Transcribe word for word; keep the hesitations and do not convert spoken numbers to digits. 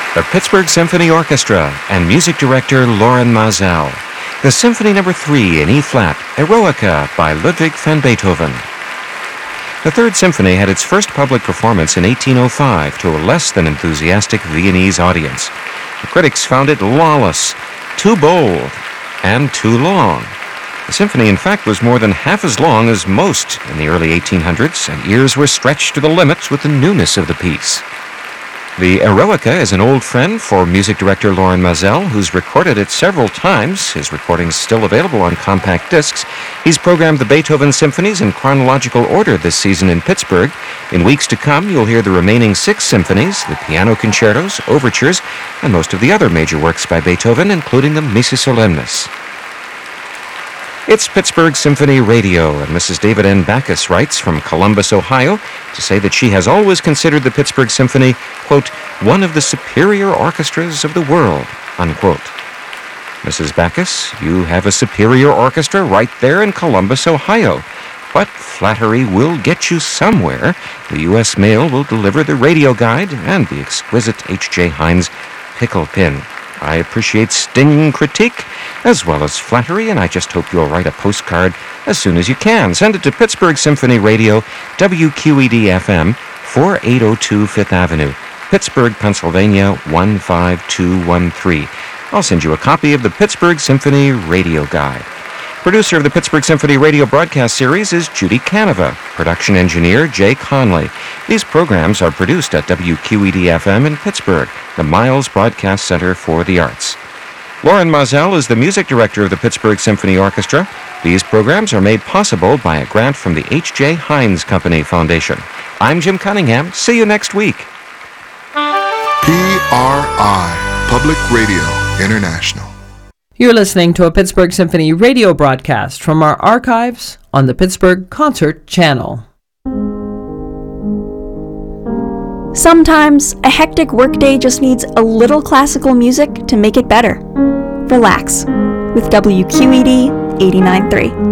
The Pittsburgh Symphony Orchestra and music director Lorin Maazel. The Symphony Number three in E-flat, Eroica by Ludwig van Beethoven. The Third Symphony had its first public performance in eighteen oh five to a less than enthusiastic Viennese audience. The critics found it lawless, too bold, and too long. The symphony, in fact, was more than half as long as most in the early eighteen hundreds, and ears were stretched to the limit with the newness of the piece. The Eroica is an old friend for music director Lorin Maazel, who's recorded it several times. His recording's still available on compact discs. He's programmed the Beethoven symphonies in chronological order this season in Pittsburgh. In weeks to come, you'll hear the remaining six symphonies, the piano concertos, overtures, and most of the other major works by Beethoven, including the Missa Solemnis. It's Pittsburgh Symphony Radio, and Missus David N. Backus writes from Columbus, Ohio, to say that she has always considered the Pittsburgh Symphony, quote, one of the superior orchestras of the world, unquote. Missus Backus, you have a superior orchestra right there in Columbus, Ohio. But flattery will get you somewhere. The U S mail will deliver the radio guide and the exquisite H J. Heinz pickle pin. I appreciate stinging critique as well as flattery, and I just hope you'll write a postcard as soon as you can. Send it to Pittsburgh Symphony Radio, W Q E D F M, forty-eight oh two Fifth Avenue, Pittsburgh, Pennsylvania, one five two one three. I'll send you a copy of the Pittsburgh Symphony Radio Guide. Producer of the Pittsburgh Symphony Radio broadcast series is Judy Canova. Production engineer Jay Conley. These programs are produced at W Q E D F M in Pittsburgh, the Miles Broadcast Center for the Arts. Lorin Maazel is the music director of the Pittsburgh Symphony Orchestra. These programs are made possible by a grant from the H J. Heinz Company Foundation. I'm Jim Cunningham. See you next week. P R I, Public Radio International. You're listening to a Pittsburgh Symphony radio broadcast from our archives on the Pittsburgh Concert Channel. Sometimes a hectic workday just needs a little classical music to make it better. Relax with W Q E D eighty-nine point three.